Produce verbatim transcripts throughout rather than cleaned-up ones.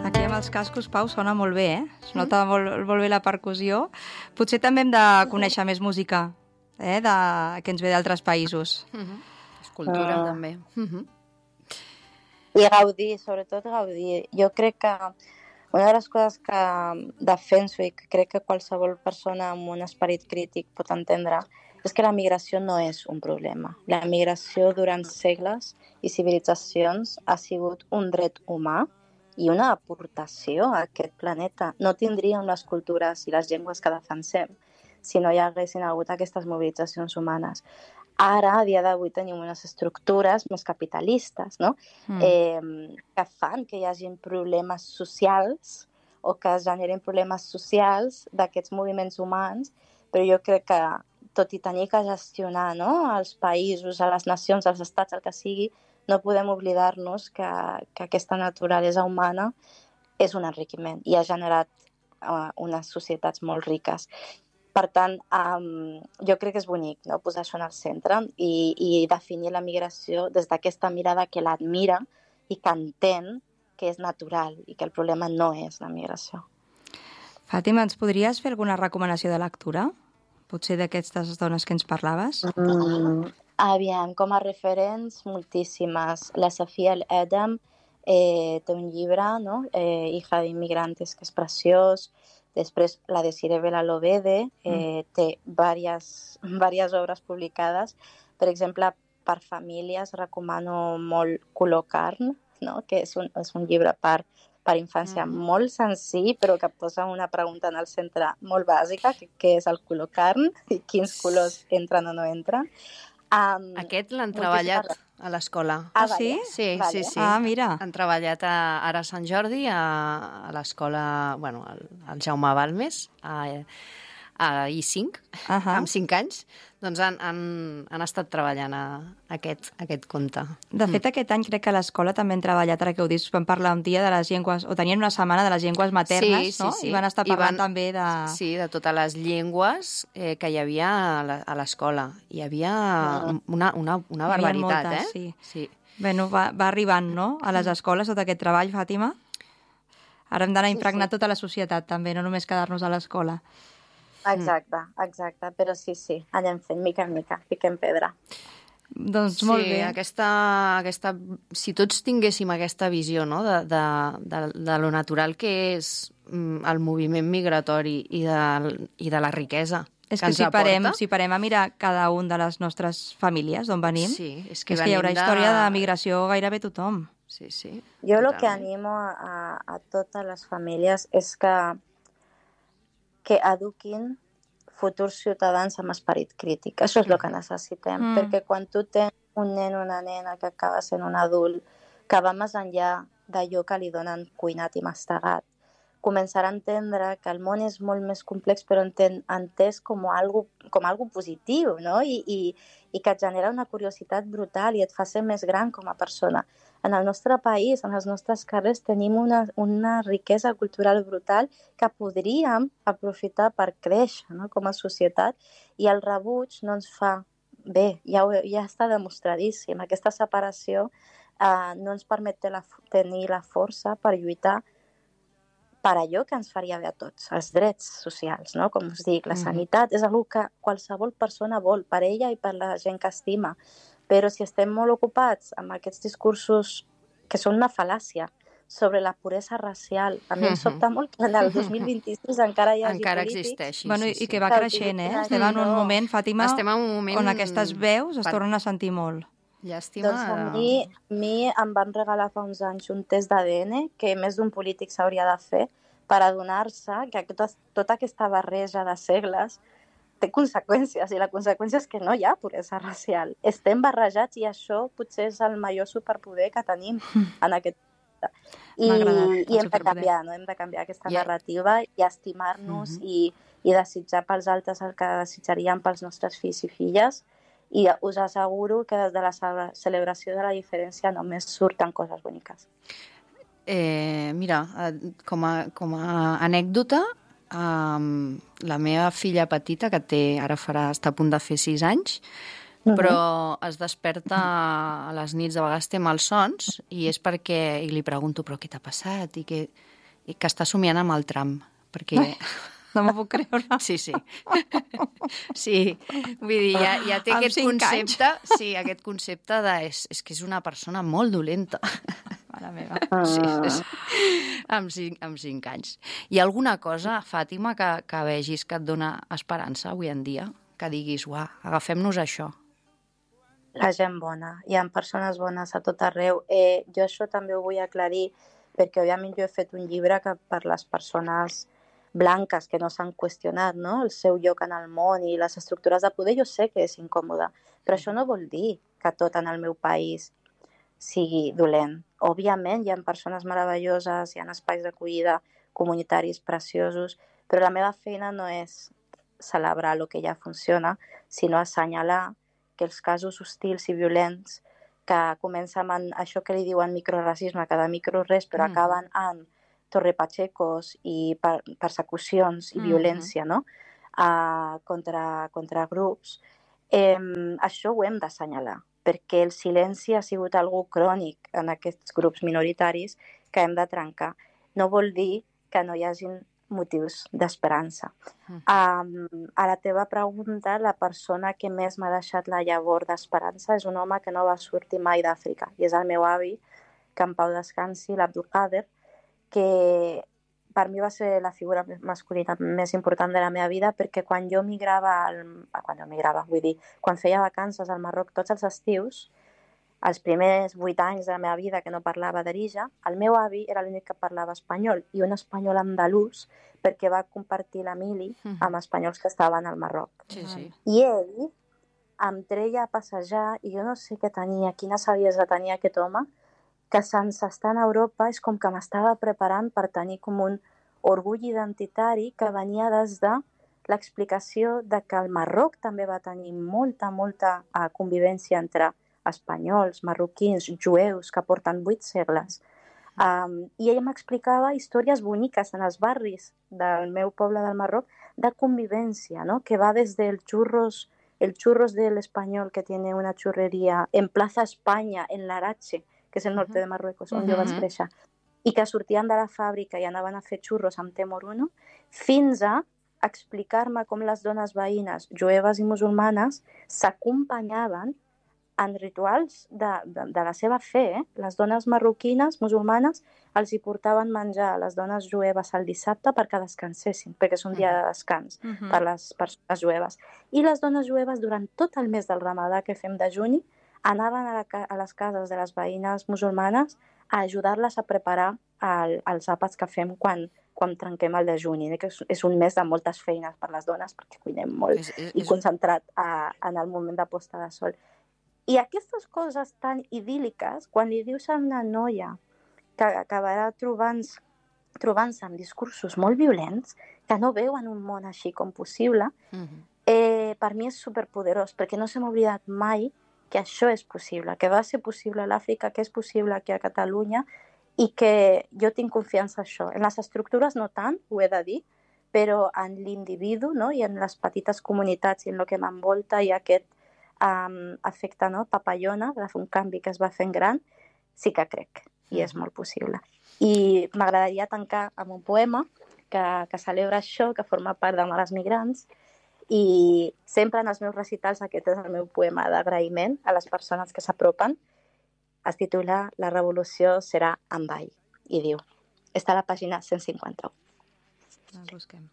Aquí amb els cascos, Pau, sona molt bé, eh? Es nota molt, molt bé la percussió. Potser també hem de conèixer més música, eh? De... que ens ve d'altres països. Uh-huh. És cultura, uh. també. Uh-huh. I gaudir, sobretot gaudir. Jo crec que una de les coses que defenso i que crec que qualsevol persona amb un esperit crític pot entendre és que la migració no és un problema. La migració durant segles i civilitzacions ha sigut un dret humà i una aportació a aquest planeta. No tindríem les cultures i les llengües que defensem si no hi haguessin hagut aquestes mobilitzacions humanes. Ara, a dia d'avui, tenim unes estructures més capitalistes, no? Mm. Eh, que fan que hi hagi problemes socials o que es generin problemes socials d'aquests moviments humans, però jo crec que, tot i tenir que gestionar, no?, els països, a les nacions, als estats, el que sigui, no podem oblidar-nos que, que aquesta naturalesa humana és un enriquiment i ha generat uh, unes societats molt riques. Per tant, um, jo crec que és bonic, no?, posar això en el centre i, i definir la migració des d'aquesta mirada que l'admira i que entén que és natural i que el problema no és la migració. Fàtima, ens podries fer alguna recomanació de lectura? Potser d'aquestes dones que ens parlaves? Mm, aviam, com a referents, moltíssimes. La Safia El-Edem eh, té un llibre, no?, eh, Hija d'Immigrantes, que és preciós. Després, la Desiree Belalobede eh, mm. té diverses, diverses obres publicades. Per exemple, per famílies recomano molt Color Carn, no?, que és un, és un llibre per per infància mm. molt senzill, però que posa una pregunta en el centre molt bàsica, que, que és el color carn i quins colors entren o no entren. Um, Aquest l'han treballat a l'escola. Ah, sí? Sí, vale. sí, sí. Ah, mira. Han treballat a, ara a Sant Jordi, a, a l'escola, bueno, al, al Jaume Balmes, a, a I cinc, uh -huh. amb cinc anys. Doncs han, han, han estat treballant a aquest, aquest conte. De fet, mm. aquest any crec que a l'escola també han treballat, ara que ho dius, van parlar un dia de les llengües, o tenien una setmana de les llengües maternes, sí, sí, no? Sí. I van estar parlant van, també de... Sí, de totes les llengües eh, que hi havia a l'escola. Hi havia una, una, una barbaritat, moltes, eh? Sí. Sí. Bueno, va, va arribant, no?, a les escoles tot aquest treball, Fàtima. Ara hem d'anar a impregnar sí, sí. tota la societat, també, no només quedar-nos a l'escola. Exacte, exacte, però sí, sí, anem fent mica en mica, piquem pedra. Doncs molt sí, bé. Aquesta, aquesta, si tots tinguéssim aquesta visió, no?, de, de, de, de lo natural que és el moviment migratori i de, i de la riquesa és que, que ens si parem, aporta... si parem a mirar cada un de les nostres famílies d'on venim, sí, és que, és que hi haurà de... història de migració gairebé tothom. Sí, sí. Jo el que animo a, a, a totes les famílies és que que eduquin futurs ciutadans amb esperit crític. Això és el que necessitem, mm. perquè quan tu tens un nen o una nena que acaba sent un adult, que va més enllà d'allò que li donen cuinat i mastegat, començarà a entendre que el món és molt més complex, però enten, entès com algo, com algo positiu, no? I, i, i que et genera una curiositat brutal i et fa ser més gran com a persona. En el nostre país, en els nostres carrers, tenim una, una riquesa cultural brutal que podríem aprofitar per créixer, no?, com a societat, i el rebuig no ens fa bé, ja, ja està demostradíssim. Aquesta separació eh, no ens permet la, tenir la força per lluitar per allò que ens faria bé a tots, els drets socials, no? Com us dic, la sanitat és una que qualsevol persona vol, per ella i per la gent que estima. Però si estem molt ocupats amb aquests discursos que són una fal·làcia sobre la puresa racial, a mi em sobta molt que en el dos mil vint-i-sis encara hi hagi encara polítics... existeixi, bueno, sí, i sí. que va creixent, eh? Estem en un moment, Fàtima, Estem en un moment... on aquestes veus es per... tornen a sentir molt. Llàstima... Doncs a mi, a mi em van regalar fa uns anys un test d'A D N que més d'un polític s'hauria de fer per adonar-se que tota, tota aquesta barreja de segles té conseqüències, i la conseqüència és que no hi ha puresa racial. Estem barrejats i això potser és el major superpoder que tenim en aquest I, i hem de canviar, no? Hem de canviar aquesta yeah. narrativa i estimar-nos mm -hmm. i, i desitjar pels altres el que desitjaríem pels nostres fills i filles, i us asseguro que des de la celebració de la diferència només surten coses boniques. Eh, mira, com a, com a anècdota, um, la meva filla petita, que té, ara farà, està a punt de fer sis anys, però es desperta a les nits, a vegades té malsons, i és perquè, i li pregunto, però què t'ha passat? I que, i que està somiant amb el tram, perquè... No m'ho puc creure. Sí, sí. Sí, vull dir, ja, ja té Amb aquest cinc concepte, sí, aquest concepte de... És, és que és una persona molt dolenta. Mare meva. Sí, sí, sí. Amb, cinc, amb cinc anys. Hi ha alguna cosa, Fàtima, que, que vegis que et dona esperança avui en dia? Que diguis, uah, agafem-nos això. La gent bona. Hi ha persones bones a tot arreu. Eh, jo això també ho vull aclarir, perquè òbviament jo he fet un llibre que per les persones blanques que no s'han qüestionat, no? El seu lloc en el món i les estructures de poder, jo sé que és incòmode, però això no vol dir que tot en el meu país sigui dolent. Òbviament hi ha persones meravelloses, hi ha espais d'acollida comunitaris preciosos, però la meva feina no és celebrar el que ja funciona, sinó assenyalar que els casos hostils i violents que comencen amb això que li diuen microracisme, que de micro res, però mm. acaben en torrepachecos i per persecucions i violència, no? Uh, contra, contra grups. Eh, això ho hem d'assenyalar, perquè el silenci ha sigut algo crònic en aquests grups minoritaris que hem de trencar. No vol dir que no hi hagin motius d'esperança. Um, a la teva pregunta, la persona que més m'ha deixat la llavor d'esperança és un home que no va sortir mai d'Àfrica, i és el meu avi, que en pau descansi, l'Abdulkader, que per mi va ser la figura masculina més important de la meva vida, perquè quan jo migrava, al... quan jo migrava, vull dir, quan feia vacances al Marroc tots els estius, els primers vuit anys de la meva vida que no parlava d'Arija, el meu avi era l'únic que parlava espanyol, i un espanyol andalús, perquè va compartir la mili amb espanyols que estaven al Marroc. Sí, sí. I ell em treia a passejar, i jo no sé què tenia, quina saviesa tenia aquest home, que sense estar a Europa és com que m'estava preparant per tenir com un orgull identitari que venia des de l'explicació de que el Marroc també va tenir molta, molta uh, convivència entre espanyols, marroquins, jueus, que porten vuit segles. Um, I ell m'explicava històries boniques en els barris del meu poble del Marroc de convivència, ¿no? Que va des del churros, el churros del español que tiene una churrería en Plaza España, en Larache, que és el nord de Marruecos, on uh-huh. jo vaig créixer, i que sortien de la fàbrica i anaven a fer xurros amb té moruno, fins a explicar-me com les dones veïnes, jueves i musulmanes, s'acompanyaven en rituals de, de, de la seva fe. Eh? Les dones marroquines, musulmanes, els hi portaven menjar a les dones jueves el dissabte perquè descansessin, perquè és un dia de descans uh-huh. per les persones jueves. I les dones jueves, durant tot el mes del Ramadà que fem de juny, anaven a, la, a les cases de les veïnes musulmanes a ajudar-les a preparar el, els àpats que fem quan, quan trenquem el dejuni, que és, és un mes de moltes feines per les dones, perquè cuinem molt és, és, i concentrat a, en el moment de posta de sol. I aquestes coses tan idíl·liques, quan li dius a una noia que acabarà trobant-se trobant-se amb discursos molt violents, que no veuen un món així com possible, uh-huh. eh, per mi és superpoderós, perquè no se m'ha oblidat mai que això és possible, que va ser possible a l'Àfrica, que és possible aquí a Catalunya, i que jo tinc confiança en això. En les estructures no tant, ho he de dir, però en l'individu, no? I en les petites comunitats i en el que m'envolta i aquest um, efecte, no? papallona, de fer un canvi que es va fent gran, sí que crec, i és molt possible. I m'agradaria tancar amb un poema que, que celebra això, que forma part de Mares Migrants, i sempre en els meus recitals aquest és el meu poema d'agraïment a les persones que s'apropen. Es titula La revolució serà en ball i diu, està a la pàgina cent cinquanta-u. El busquem.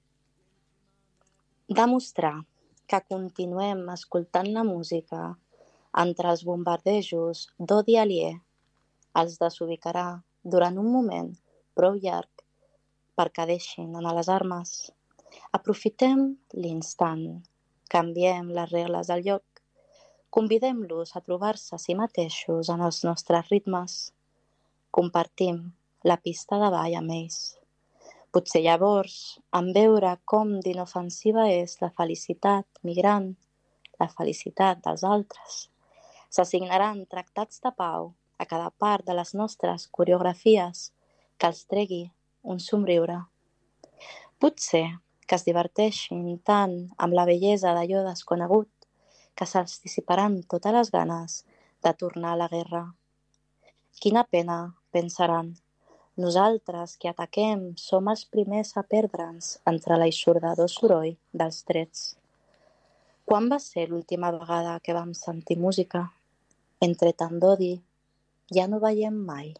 Demostrar que continuem escoltant la música entre els bombardejos d'odi aliè els desubicarà durant un moment prou llarg perquè deixin anar les armes. Aprofitem l'instant, canviem les regles del lloc, convidem-los a trobar-se a si mateixos en els nostres ritmes, compartim la pista de ball amb ells. Potser llavors, en veure com d'inofensiva és la felicitat migrant, la felicitat dels altres, s'assignaran tractats de pau a cada part de les nostres coreografies que els tregui un somriure. Potser que es diverteixin tant amb la bellesa d'allò desconegut que se'ls dissiparan totes les ganes de tornar a la guerra. Quina pena, pensaran. Nosaltres que ataquem som els primers a perdre'ns entre l'aixordador soroll dels trets. Quan va ser l'última vegada que vam sentir música? Entre tant d'odi, ja no veiem mai.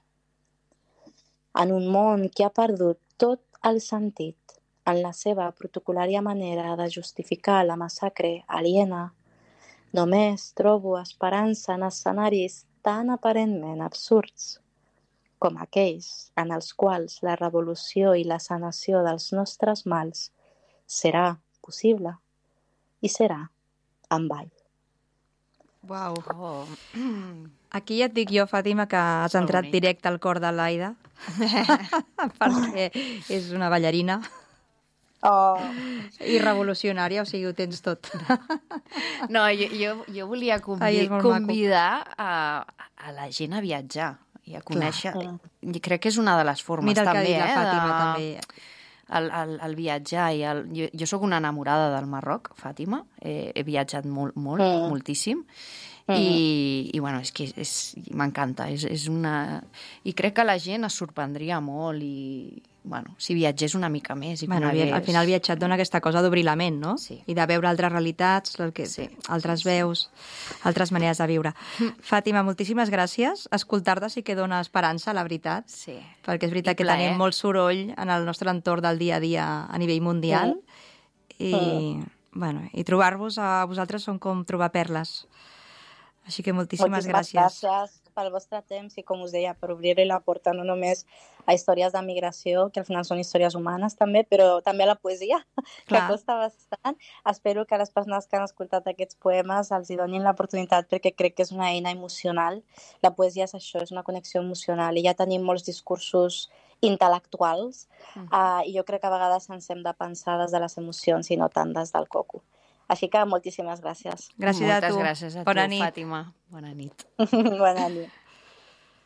En un món que ha perdut tot el sentit en la seva protocolària manera de justificar la massacre aliena, només trobo esperança en escenaris tan aparentment absurds com aquells en els quals la revolució i la sanació dels nostres mals serà possible i serà en ball. Uau! Oh. Aquí ja et dic jo, Fàtima, que has entrat directe al cor de l'Aida, perquè és una ballarina oh. i revolucionària, o sigui, ho tens tot. No, jo, jo, jo volia convid Ai, convidar a, a la gent a viatjar i a conèixer. Clar. Crec que és una de les formes Mira també, eh? La Fàtima, de... també. El, el, el viatjar. I el... Jo, jo sóc una enamorada del Marroc, Fàtima. He, he viatjat molt, molt, mm. moltíssim. Mm. I, i bueno, és que és, m'encanta. És, és una... I crec que la gent es sorprendria molt i... Bueno, si viatgés una mica més i bueno, conegués... Al final viatjar et dona aquesta cosa d'obrir la ment, no? Sí. I de veure altres realitats, el que, sí. altres veus, altres maneres de viure. Mm. Fàtima, moltíssimes gràcies. Escoltar-te sí que dona esperança, la veritat. Sí. Perquè és veritat I que plaer. tenim molt soroll en el nostre entorn del dia a dia a nivell mundial. Mm. I, mm. bueno, i trobar-vos a vosaltres són com trobar perles. Així que moltíssimes, moltíssimes gràcies. gràcies pel vostre temps i, com us deia, per obrir-li la porta no només a històries de migració, que al final són històries humanes també, però també a la poesia, que Clar. costa bastant. Espero que les persones que han escoltat aquests poemes els hi donin l'oportunitat, perquè crec que és una eina emocional. La poesia és això, és una connexió emocional, i ja tenim molts discursos intel·lectuals, mm. uh, i jo crec que a vegades ens hem de pensar des de les emocions i no tant des del coco. Així que moltíssimes gràcies. Gràcies Moltes a tu. gràcies a Bona tu, nit. Fàtima. Bona nit. Bona nit.